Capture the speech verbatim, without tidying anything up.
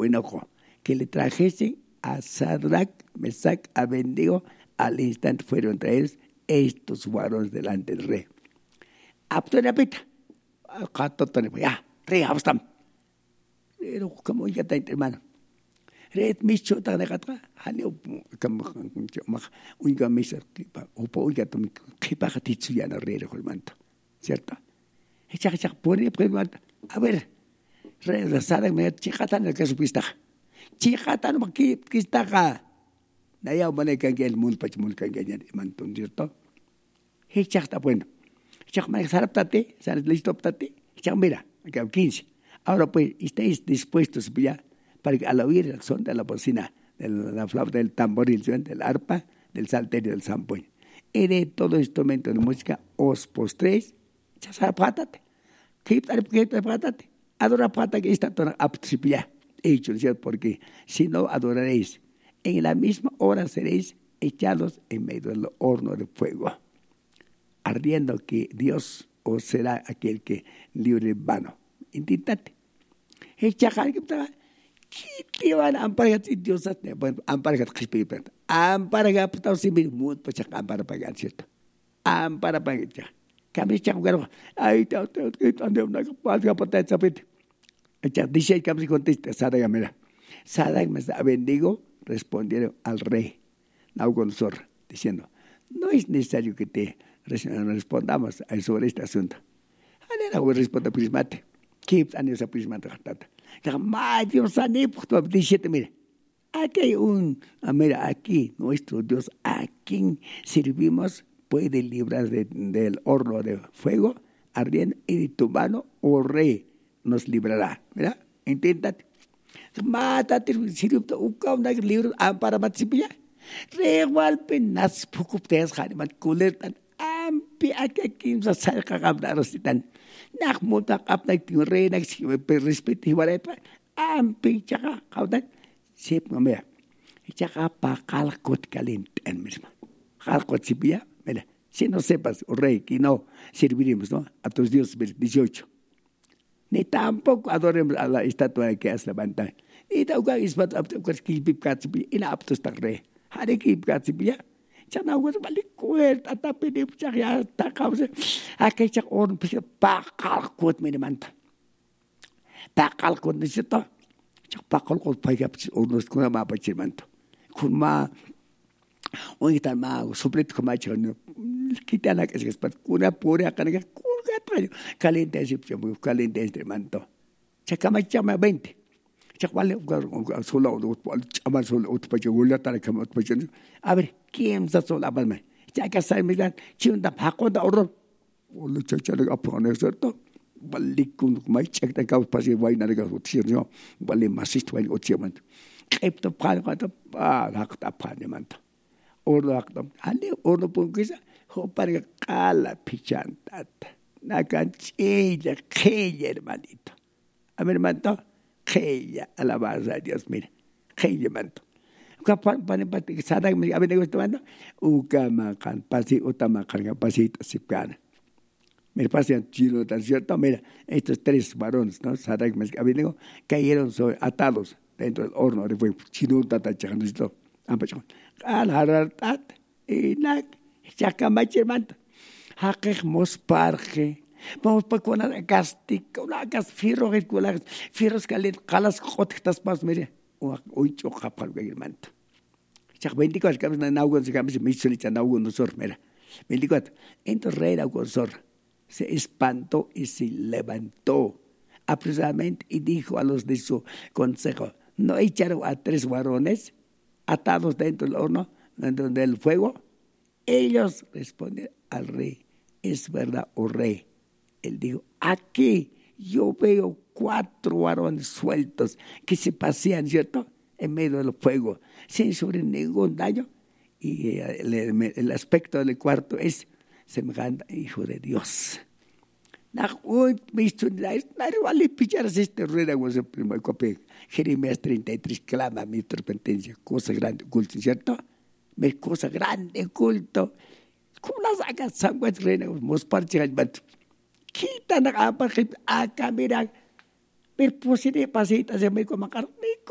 o enojo, que le trajesen a Sadrach, Mesach, Abednego. Al instante fueron traídos estos varones delante del rey. Abdonapita, ya, rey Abstam. Pero como ya está hermano. Rey Micho está de gata, Hanio, como Unga Misa, Opo, ya tomé, que paga Titsuyana, rey de Holmanto. ¿Cierto? Echa, echa, pone, pregunta. A ver, rey de Sadrach, me chicatan el que supiste. Chicatan, ¿qué está acá? Naya umane kangge el mundo pach mundo kangge nya mantun cierto. Hechak está bueno. Hechak me saraptate, sabes listo ptate. Hechak mira, acá quince. Ahora pues estáis dispuestos ya para que al oír el son de la bocina, de la flauta, del tamboril, del arpa, del salterio, del zampoño. Y de todo instrumento de música os postréis, ya sarapátate. Keep sarapátate. Adora pata que está toda aptipia. Hecho, ¿cierto? Porque si no adoraréis, en la misma hora seréis echados en medio del horno de fuego, ardiendo que Dios os será aquel que libre en vano. Intentate. Echajar que está, ¿qué te van a amparar si Dios hace? Bueno, amparar que te espera. Amparar que está sin mundo, pues ya amparar para ganar, ¿cierto? Amparar para ganar. Kami chakar, ay, te te te te ande una capaz para te sapete. Echa, dice que me contesta, Sadrach, mira. Sadrach me bendigo. Respondieron al rey Nabucodonosor, diciendo, no es necesario que te respondamos sobre este asunto. Anera voy a responder prismate. ¿Qué anera esa prismate? Jamás Dios ane, pues diecisiete, mire. Aquí hay un, mira, aquí nuestro Dios, a quien servimos, puede librar de, del horno de fuego ardiendo y de tu mano, oh rey, nos librará. Mira, inténtate. Mátate, sirve uka una libro ampara matsipia. Regual penas pukup tes hariman kulertan ampi akakim sa salka gamdarositan. Nak mutak apnak ting re nak si respeti warepa ampi chaka kaudan sip ngomea. Chaka pa kalkot kalint en misma. Kalkot sipia, mira, si no sepas, oh rey, que no serviremos, ¿no? A tus dioses dieciocho. Ni tampoco adoremos a la estatua que has levantado. Ni tampoco es para que kipip katsipi ina aptos takre. Hari kipip katsipi ya. Chana ugas balik kuert atape ni pchak ya takause. Akai chak on pisa pakal kuat minimanta. Pakal kuat ni sito. Chak pakal kuat paiga pis ornos kuna ma pachimanta. Kun ma on kita ma suplet kuma chano. Kita nak es pat kuna pura kana caliente ese caliente este manto. Chacama chama veinte. Chacale solo chama solo utpacho gulata kama utpacho. A ver, ¿quién está solo abalma? Chaca sai miran chunda paconda oro. Olo chachale apone cierto. Balikun mai chakta ka pasi wai na ga utio. Bali masist wai utio manto. Kepto pan quanto ah hakta pan manto. Oro hakta. Ale oro pungisa ho para kala pichantata. Nakan chilla, quella, hermanito. A mi hermanito, quella, alabanza a Dios, mira, quella, hermanito. Kapan panen pati Sadrach me Abednego estimando, ukamakan pasi utamakan pasi sipkan. Mira, pasan chino tan cierto, mira, estos tres varones, ¿no? Sadrach me Abednego cayeron sobre, atados dentro del horno de fuego. Chino tatachando esto. Ampachon. Al harartat, inak, chakamach, hermano. Hakek mos parje. Vamos para con la castica, una gas fierro que con las fierros que le calas cotas pas mire. Hoy choca para el manto. Chak veinticuatro que na naugon se cambia me hizo licha naugon nosor mira. veinticuatro. Entonces rey Nabucodonosor se espantó y se levantó apresuradamente y dijo a los de su consejo, no echaron a tres varones atados dentro del horno, dentro del fuego. Ellos respondieron al rey, es verdad, oh rey. Él dijo, aquí yo veo cuatro varones sueltos que se pasean, ¿cierto?, en medio del fuego, sin sufrir ningún daño. Y el, el, el aspecto del cuarto es semejante a hijo de Dios. Jeremías treinta y tres clama mi pertenencia, cosa grande, oculto, ¿cierto? Me cosa grande, oculto. ¿Cómo las hagas sanguas reina? Mos parche al bat. Quita na apa acá mira. Pero posible pasita se me como carne.